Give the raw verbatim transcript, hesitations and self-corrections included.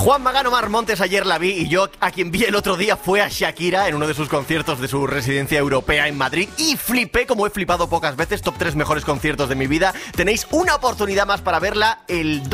Juan Magán Omar Montes ayer la vi y yo a quien vi el otro día fue a Shakira en uno de sus conciertos de su residencia europea en Madrid y flipé como he flipado pocas veces. Top tres mejores conciertos de mi vida. Tenéis una oportunidad más para verla el